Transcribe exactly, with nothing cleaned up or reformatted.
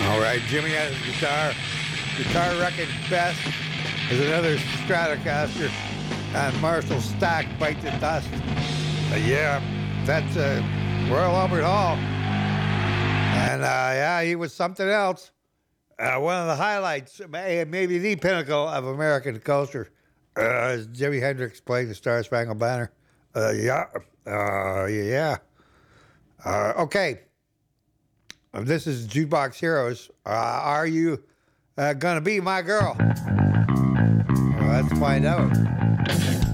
All right, Jimmy has his guitar. Guitar Wrecking Best is another Stratocaster. And Marshall Stack, Bite the Dust. Uh, yeah, that's uh, Royal Albert Hall. And uh, yeah, he was something else. Uh, one of the highlights, maybe the pinnacle of American culture, uh, is Jimi Hendrix playing the Star Spangled Banner. Uh, yeah, uh, yeah. Uh, okay. This is Jukebox Heroes. Uh, are you uh, gonna be my girl? Well, let's find out.